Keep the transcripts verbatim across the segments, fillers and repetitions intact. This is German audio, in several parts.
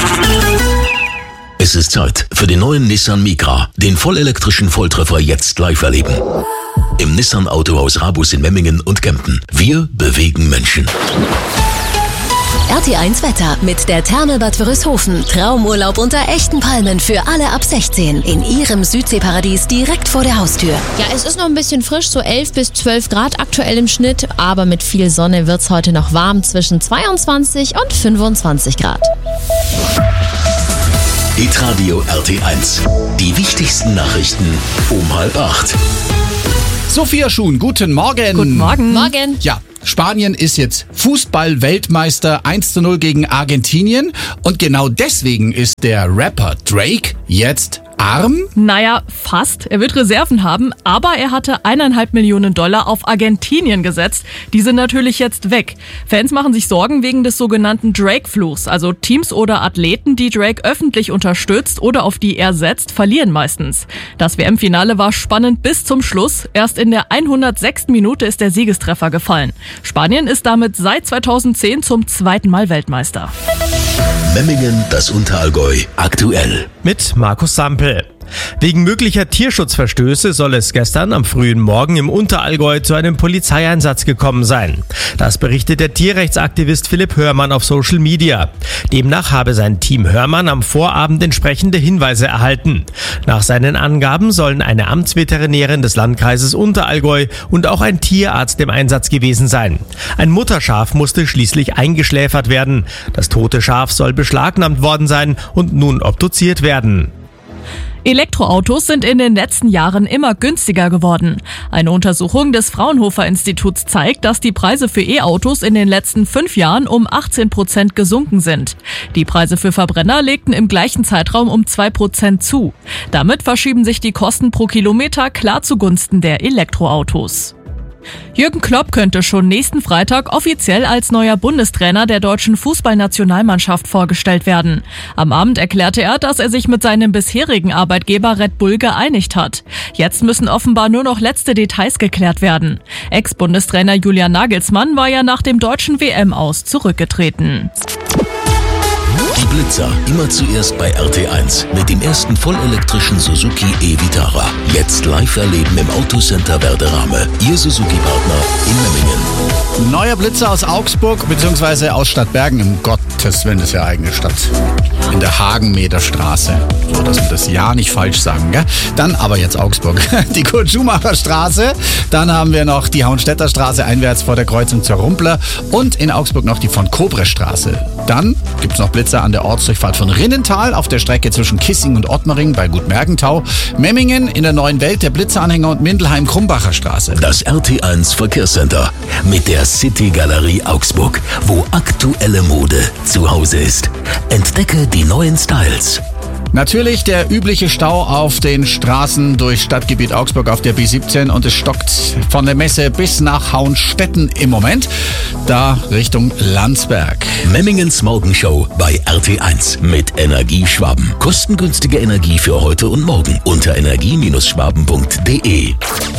Es ist Zeit für den neuen Nissan Micra, den vollelektrischen Volltreffer jetzt live erleben. Im Nissan Autohaus Rabus in Memmingen und Kempten. Wir bewegen Menschen. R T eins Wetter mit der Therme Bad Wörishofen. Traumurlaub unter echten Palmen für alle ab sechzehn. In Ihrem Südseeparadies direkt vor der Haustür. Ja, es ist noch ein bisschen frisch, so elf bis zwölf Grad aktuell im Schnitt. Aber mit viel Sonne wird's heute noch warm, zwischen zweiundzwanzig und fünfundzwanzig Grad. Hitradio R T eins. Die wichtigsten Nachrichten um halb acht. Sophia Schuhn, guten Morgen. Guten Morgen. Morgen. Ja, Spanien ist jetzt Fußball-Weltmeister eins zu null gegen Argentinien. Und genau deswegen ist der Rapper Drake jetzt arm? Naja, fast. Er wird Reserven haben, aber er hatte eineinhalb Millionen Dollar auf Argentinien gesetzt. Die sind natürlich jetzt weg. Fans machen sich Sorgen wegen des sogenannten Drake-Fluchs. Also Teams oder Athleten, die Drake öffentlich unterstützt oder auf die er setzt, verlieren meistens. Das W M-Finale war spannend bis zum Schluss. Erst in der hundertsechsten Minute ist der Siegestreffer gefallen. Spanien ist damit seit zweitausendzehn zum zweiten Mal Weltmeister. Memmingen, das Unterallgäu, aktuell. Mit Markus Sampel. Wegen möglicher Tierschutzverstöße soll es gestern am frühen Morgen im Unterallgäu zu einem Polizeieinsatz gekommen sein. Das berichtet der Tierrechtsaktivist Philipp Hörmann auf Social Media. Demnach habe sein Team Hörmann am Vorabend entsprechende Hinweise erhalten. Nach seinen Angaben sollen eine Amtsveterinärin des Landkreises Unterallgäu und auch ein Tierarzt im Einsatz gewesen sein. Ein Mutterschaf musste schließlich eingeschläfert werden. Das tote Schaf soll beschlagnahmt worden sein und nun obduziert werden. Elektroautos sind in den letzten Jahren immer günstiger geworden. Eine Untersuchung des Fraunhofer Instituts zeigt, dass die Preise für E-Autos in den letzten fünf Jahren um achtzehn Prozent gesunken sind. Die Preise für Verbrenner legten im gleichen Zeitraum um zwei Prozent zu. Damit verschieben sich die Kosten pro Kilometer klar zugunsten der Elektroautos. Jürgen Klopp könnte schon nächsten Freitag offiziell als neuer Bundestrainer der deutschen Fußballnationalmannschaft vorgestellt werden. Am Abend erklärte er, dass er sich mit seinem bisherigen Arbeitgeber Red Bull geeinigt hat. Jetzt müssen offenbar nur noch letzte Details geklärt werden. Ex-Bundestrainer Julian Nagelsmann war ja nach dem deutschen W M-Aus zurückgetreten. Die Blitzer, immer zuerst bei R T eins mit dem ersten vollelektrischen Suzuki e-Vitara. Jetzt live erleben im Autocenter Werderame. Ihr Suzuki-Partner in Memmingen. Neuer Blitzer aus Augsburg bzw. aus Stadtbergen. Um Gottes Willen, das ist ja eigene Stadt. In der Hagenmeterstraße. So, dass wir das ja nicht falsch sagen, gell? Dann aber jetzt Augsburg. Die Kurt-Schumacher-Straße. Dann haben wir noch die Hauenstädter Straße einwärts vor der Kreuzung zur Rumpler. Und in Augsburg noch die von Kobre-Straße. Dann gibt's noch Blitzer an der Ortsdurchfahrt von Rinnental auf der Strecke zwischen Kissing und Ottmaring bei Gutmergentau. Memmingen in der Neuen Welt, der Blitzeranhänger und Mindelheim-Krumbacher Straße. Das R T eins Verkehrscenter mit der City Galerie Augsburg, wo aktuelle Mode zu Hause ist. Entdecke die neuen Styles. Natürlich der übliche Stau auf den Straßen durch Stadtgebiet Augsburg auf der B siebzehn und es stockt von der Messe bis nach Hauenstetten im Moment, da Richtung Landsberg. Memmingens Morgenshow bei R T eins mit Energie Schwaben. Kostengünstige Energie für heute und morgen unter energie Schwaben punkt de.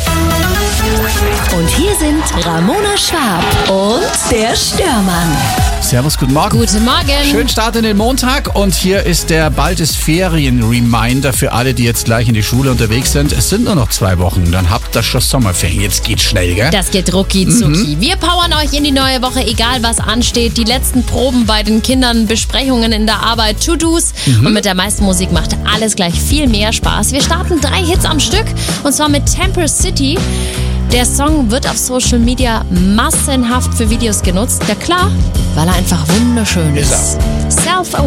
Und hier sind Ramona Schwab und der Störmann. Servus, guten Morgen. Guten Morgen. Schönen Start in den Montag und hier ist der bald ist Ferien-Reminder für alle, die jetzt gleich in die Schule unterwegs sind. Es sind nur noch zwei Wochen, dann habt ihr schon Sommerferien. Jetzt geht's schnell, gell? Das geht rucki zucki. Mhm. Wir powern euch in die neue Woche, egal was ansteht. Die letzten Proben bei den Kindern, Besprechungen in der Arbeit, To-Dos. Mhm. Und mit der meisten Musik macht alles gleich viel mehr Spaß. Wir starten drei Hits am Stück und zwar mit Temper City. Der Song wird auf Social Media massenhaft für Videos genutzt. Ja klar, weil er einfach wunderschön ist. ist Self